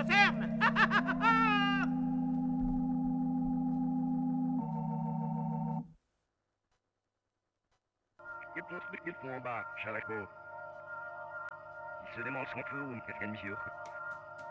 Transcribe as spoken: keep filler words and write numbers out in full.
ferme. Qu'est-ce ton truc qu'ils font en bas, Chalaco? Ils se démangent son peu ou une quatrième mesure.